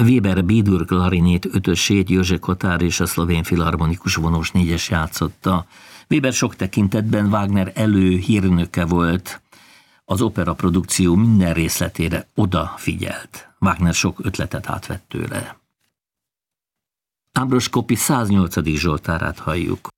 Weber B-dur klarinét ötösét Jože Kotár és a szlovén filharmonikus vonós négyes játszotta. Weber sok tekintetben Wagner hírnöke volt. Az opera produkció minden részletére odafigyelt. Wagner sok ötletet átvett tőle. Ámbros Coppi 108. Zsoltárát halljuk.